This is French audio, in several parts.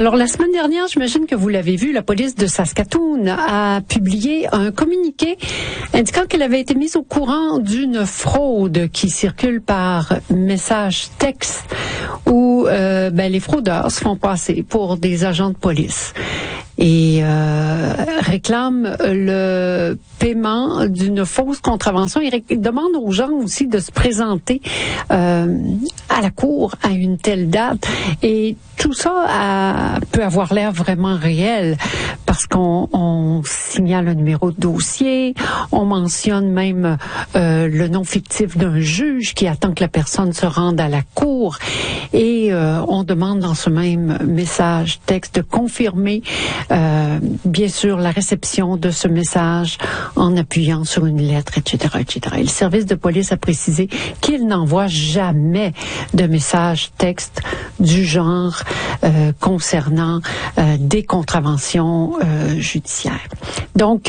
Alors, la semaine dernière, j'imagine que vous l'avez vu, la police de Saskatoon a publié un communiqué indiquant qu'elle avait été mise au courant d'une fraude qui circule par message texte où les fraudeurs se font passer pour des agents de police et réclament le paiement d'une fausse contravention. Il demande aux gens aussi de se présenter à la cour à une telle date. Et tout ça peut avoir l'air vraiment réel parce qu'on signale un numéro de dossier, on mentionne même le nom fictif d'un juge qui attend que la personne se rende à la cour et on demande dans ce même message texte de confirmer bien sûr la réception de ce message en appuyant sur une lettre, etc., etc. Et le service de police a précisé qu'il n'envoie jamais de message texte du genre concernant des contraventions judiciaires. Donc,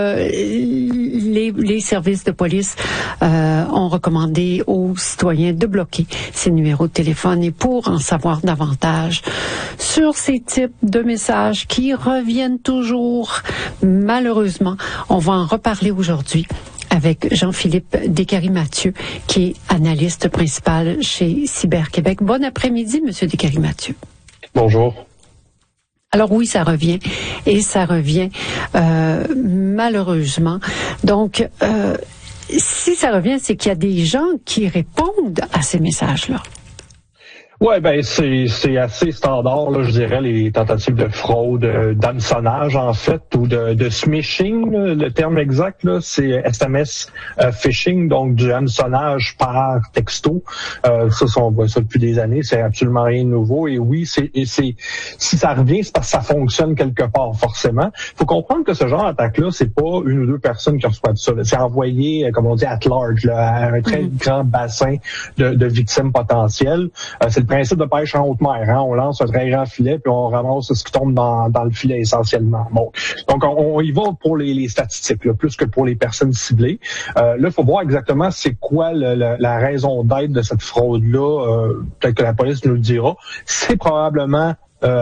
les services de police ont recommandé aux citoyens de bloquer ces numéros de téléphone. Et pour en savoir davantage sur ces types de messages qui reviennent toujours, malheureusement, on va en reparler aujourd'hui avec Jean-Philippe Descaries-Mathieu, qui est analyste principal chez Cyberquébec. Bon après-midi, Monsieur Descaries-Mathieu. Bonjour. Alors oui, ça revient, et ça revient malheureusement. Donc, si ça revient, c'est qu'il y a des gens qui répondent à ces messages-là. Ouais, c'est assez standard, là, je dirais, les tentatives de fraude, d'hameçonnage, en fait, ou de smishing, là, le terme exact, là, c'est SMS phishing, donc du hameçonnage par texto. Ça, on voit ça depuis des années, c'est absolument rien de nouveau. Et oui, si ça revient, c'est parce que ça fonctionne quelque part, forcément. Faut comprendre que ce genre d'attaque-là, c'est pas une ou deux personnes qui reçoivent ça, là. C'est envoyé, comme on dit, at large, là, à un très grand bassin de victimes potentielles. C'est le principe de pêche en haute mer. Hein? On lance un très grand filet puis on ramasse ce qui tombe dans le filet essentiellement. Bon. Donc, on y va pour les statistiques, là, plus que pour les personnes ciblées. Là, il faut voir exactement c'est quoi la raison d'être de cette fraude-là. Peut-être que la police nous le dira. C'est probablement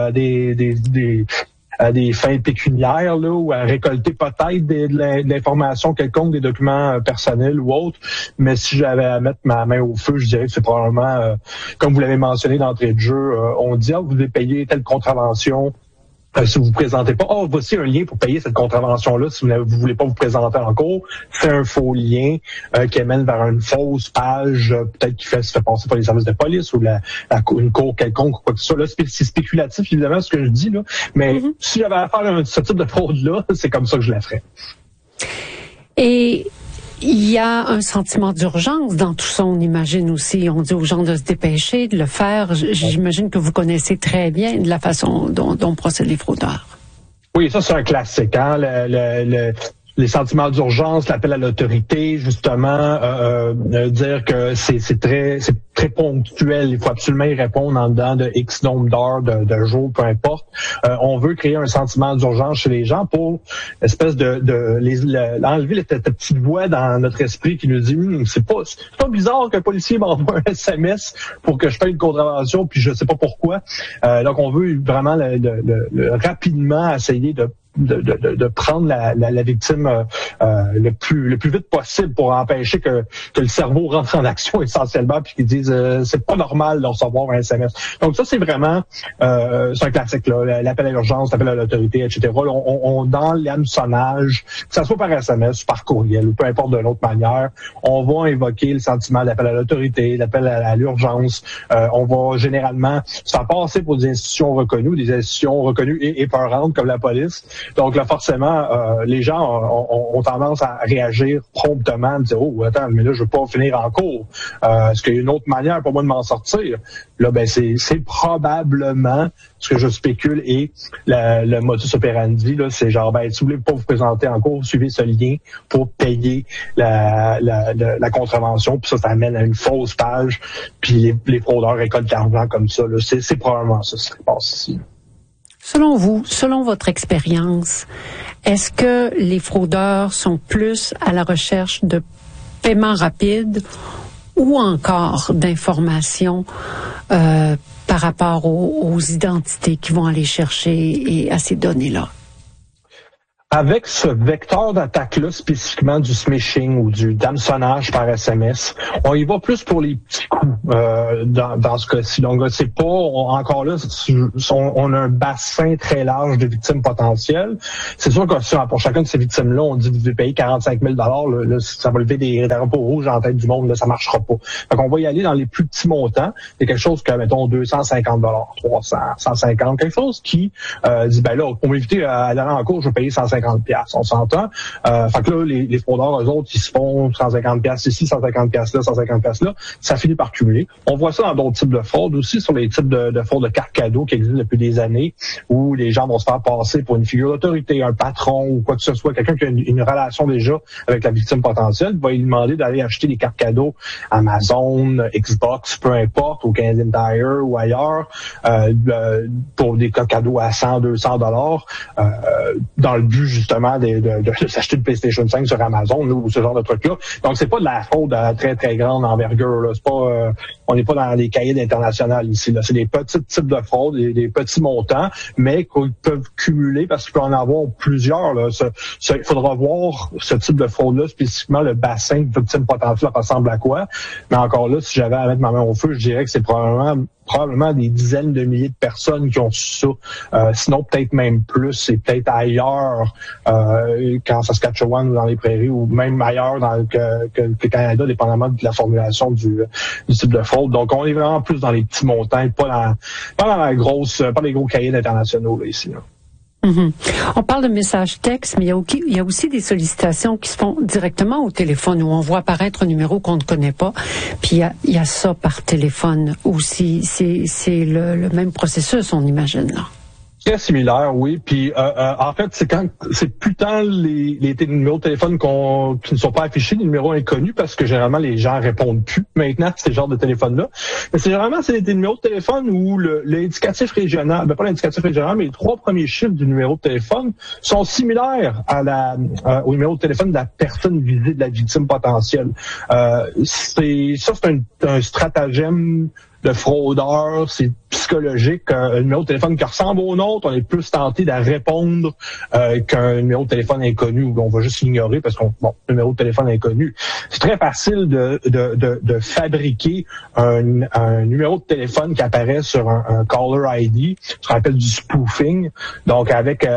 à des fins pécuniaires, là, ou à récolter peut-être de l'information quelconque, des documents personnels ou autres. Mais si j'avais à mettre ma main au feu, je dirais que c'est probablement, comme vous l'avez mentionné d'entrée de jeu, on dit, vous devez payer telle contravention. Si vous vous présentez pas, voici un lien pour payer cette contravention-là si vous voulez pas vous présenter en cours. C'est un faux lien qui amène vers une fausse page, peut-être qui se fait passer par les services de police ou une cour quelconque ou quoi que ce soit. Là, c'est spéculatif, évidemment, ce que je dis, là. Mais si j'avais à faire ce type de fraude-là, c'est comme ça que je la ferais. Et il y a un sentiment d'urgence dans tout ça, on imagine aussi. On dit aux gens de se dépêcher, de le faire. J'imagine que vous connaissez très bien de la façon dont procèdent les fraudeurs. Oui, ça c'est un classique. Hein? Les sentiments d'urgence, l'appel à l'autorité, justement, dire que c'est très ponctuel. Il faut absolument y répondre en dedans de X nombre d'heures, de jours, peu importe. On veut créer un sentiment d'urgence chez les gens pour espèce enlever cette petite voix dans notre esprit qui nous dit c'est pas bizarre qu'un policier m'envoie un SMS pour que je paye une contravention puis je sais pas pourquoi. Donc on veut vraiment rapidement essayer de prendre la victime le plus vite possible pour empêcher que le cerveau rentre en action essentiellement puis qu'ils disent c'est pas normal de recevoir un SMS. Donc ça c'est vraiment c'est un classique là, l'appel à l'urgence, l'appel à l'autorité, etc. Là, on dans l'hameçonnage, que ça soit par SMS, par courriel ou peu importe de l'autre manière, on va invoquer le sentiment d'appel à l'autorité, l'appel à l'urgence. On va généralement se faire passer pour des institutions reconnues et peurantes comme la police. Donc là, forcément, les gens ont tendance à réagir promptement, à dire attends, mais là, je veux pas finir en cours. Est-ce qu'il y a une autre manière pour moi de m'en sortir? Là, c'est probablement ce que je spécule et le modus operandi, là, c'est genre si vous voulez pas vous présenter en cours, suivez ce lien pour payer la contravention, puis ça amène à une fausse page, puis les fraudeurs récoltent l'argent comme ça. Là. C'est probablement ça qui se passe ici. Selon vous, selon votre expérience, est-ce que les fraudeurs sont plus à la recherche de paiements rapides ou encore d'informations par rapport aux identités qui vont aller chercher et à ces données-là? Avec ce vecteur d'attaque-là, spécifiquement du smishing ou du hameçonnage par SMS, on y va plus pour les petits coups dans ce cas-ci. Donc, c'est pas encore là, on a un bassin très large de victimes potentielles. C'est sûr que pour chacune de ces victimes-là, on dit vous devez payer 45 000 là, ça va lever des drapeaux rouges en tête du monde, là, ça marchera pas. Donc, on va y aller dans les plus petits montants. C'est quelque chose que, mettons, 250 300, 150, quelque chose qui dit, ben là, pour m'éviter à l'aller en cours, je vais payer 150 $. On s'entend. Fait que là, les fraudeurs, eux autres, ils se font 150 $ ici, 150 $ là, 150 $ là. Ça finit par cumuler. On voit ça dans d'autres types de fraudes aussi, sur les types de fraudes de cartes cadeaux qui existent depuis des années, où les gens vont se faire passer pour une figure d'autorité, un patron ou quoi que ce soit, quelqu'un qui a une relation déjà avec la victime potentielle, va lui demander d'aller acheter des cartes cadeaux Amazon, Xbox, peu importe, au Canadian Tire ou ailleurs, pour des cartes cadeaux à 100, 200 $, dans le but justement de s'acheter une PlayStation 5 sur Amazon ou ce genre de truc-là. Donc, c'est pas de la fraude à très, très grande envergure. Là. C'est pas, on n'est pas dans les cahiers d'international ici. Là. C'est des petits types de fraude, des petits montants, mais qu'ils peuvent cumuler parce qu'il peut en avoir plusieurs. Il faudra voir ce type de fraude-là, spécifiquement le bassin de victimes potentielles ressemble à quoi. Mais encore là, si j'avais à mettre ma main au feu, je dirais que c'est probablement des dizaines de milliers de personnes qui ont su ça. Sinon, peut-être même plus. C'est peut-être ailleurs qu'en Saskatchewan ou dans les prairies ou même ailleurs que le Canada, dépendamment de la formulation du type de fraude. Donc, on est vraiment plus dans les petits montants, pas dans les gros cahiers internationaux là, ici. Là. Mm-hmm. On parle de messages textes, mais il y a aussi des sollicitations qui se font directement au téléphone où on voit apparaître un numéro qu'on ne connaît pas. Puis il y a ça par téléphone aussi. C'est le même processus, on imagine là. Très similaire, oui. Puis en fait, c'est plus tant les numéros de téléphone qui ne sont pas affichés, les numéros inconnus, parce que généralement les gens répondent plus maintenant à ces genres de téléphones-là. Mais c'est des numéros de téléphone où l'indicatif régional, pas l'indicatif régional, mais les 3 premiers chiffres du numéro de téléphone sont similaires au numéro de téléphone de la personne visée, de la victime potentielle. C'est un stratagème de fraudeur, c'est psychologique. Un numéro de téléphone qui ressemble au nôtre, on est plus tenté de répondre qu'un numéro de téléphone inconnu où on va juste l'ignorer parce numéro de téléphone inconnu. C'est très facile de fabriquer un numéro de téléphone qui apparaît sur un caller ID, ce qu'on appelle du spoofing. Donc avec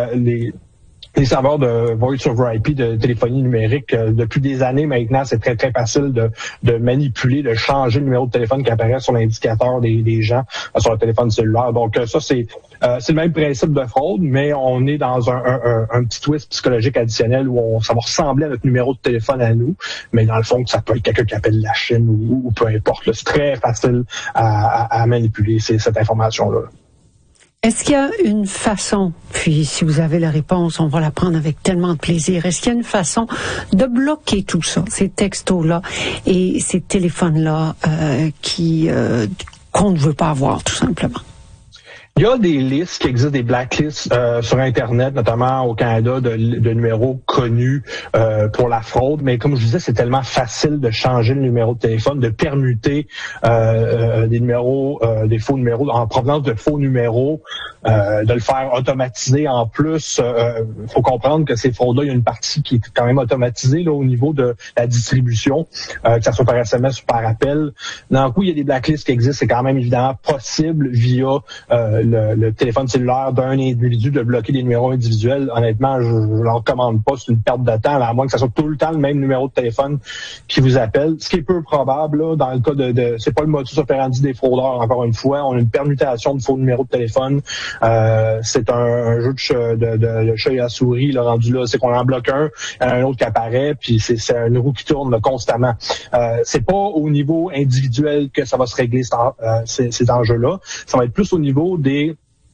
les serveurs de Voice over IP, de téléphonie numérique, depuis des années maintenant, c'est très, très facile de manipuler, de changer le numéro de téléphone qui apparaît sur l'indicateur des gens sur le téléphone cellulaire. Donc ça, c'est le même principe de fraude, mais on est dans un petit twist psychologique additionnel où ça va ressembler à notre numéro de téléphone à nous, mais dans le fond, ça peut être quelqu'un qui appelle la Chine ou peu importe. Là, c'est très facile à manipuler cette information-là. Est-ce qu'il y a une façon, puis si vous avez la réponse, on va la prendre avec tellement de plaisir, est-ce qu'il y a une façon de bloquer tout ça, ces textos-là et ces téléphones-là qu'on ne veut pas avoir, tout simplement? Il y a des listes qui existent, des blacklists sur Internet, notamment au Canada, de numéros connus pour la fraude. Mais comme je disais, c'est tellement facile de changer le numéro de téléphone, de permuter des faux numéros en provenance de faux numéros, de le faire automatiser en plus. Faut comprendre que ces fraudes-là, il y a une partie qui est quand même automatisée là, au niveau de la distribution, que ça soit par SMS ou par appel. Donc oui, il y a des blacklists qui existent. C'est quand même évidemment possible via le téléphone cellulaire d'un individu de bloquer des numéros individuels. Honnêtement, je ne le recommande pas. C'est une perte de temps, à moins que ça soit tout le temps le même numéro de téléphone qui vous appelle. Ce qui est peu probable, là, dans le cas c'est pas le modus operandi des fraudeurs, encore une fois. On a une permutation de faux numéros de téléphone. C'est un jeu de chat et à souris, là, rendu là. C'est qu'on en bloque un autre qui apparaît, puis c'est une roue qui tourne là, constamment. C'est pas au niveau individuel que ça va se régler ces enjeux-là. Ça va être plus au niveau des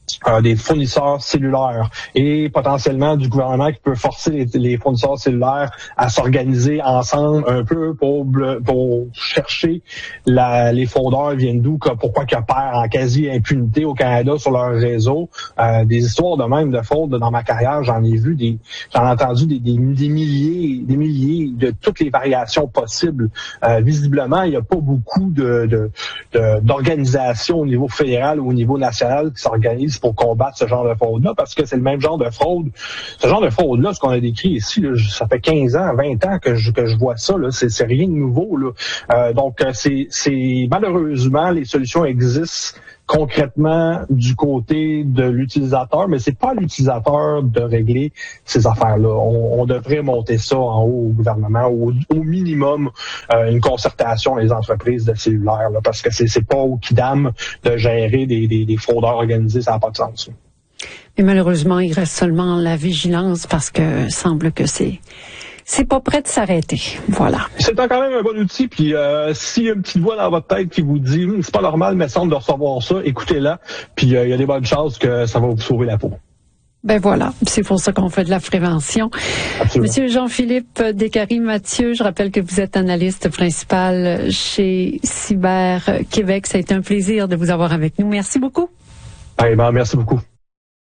des fournisseurs cellulaires et potentiellement du gouvernement qui peut forcer les fournisseurs cellulaires à s'organiser ensemble un peu pour chercher les fraudeurs viennent d'où, pourquoi qu'ils opèrent en quasi-impunité au Canada sur leur réseau. Des histoires de même de fraude dans ma carrière, j'en ai entendu des milliers de toutes les variations possibles. Visiblement, il n'y a pas beaucoup d'organisations au niveau fédéral ou au niveau national qui s'organisent pour combattre ce genre de fraude-là, parce que c'est le même genre de fraude. Ce genre de fraude-là, ce qu'on a décrit ici, là, ça fait 15 ans, 20 ans que je vois ça. Là, c'est rien de nouveau. Là. Donc, c'est malheureusement, les solutions existent concrètement du côté de l'utilisateur, mais c'est pas à l'utilisateur de régler ces affaires-là. On devrait monter ça en haut au gouvernement, au minimum une concertation des entreprises de cellulaire, là, parce que c'est pas au Kidam de gérer des fraudeurs organisés, ça n'a pas de sens. Mais malheureusement, il reste seulement la vigilance parce que semble que c'est pas prêt de s'arrêter. Voilà. C'est quand même un bon outil. Puis s'il y a une petite voix dans votre tête qui vous dit c'est pas normal, mais semble de recevoir ça, écoutez-la. Puis il y a des bonnes chances que ça va vous sauver la peau. Ben voilà, c'est pour ça qu'on fait de la prévention. Absolument. Monsieur Jean-Philippe Descaries-Mathieu, je rappelle que vous êtes analyste principal chez Cyber Québec. Ça a été un plaisir de vous avoir avec nous. Merci beaucoup. Merci beaucoup.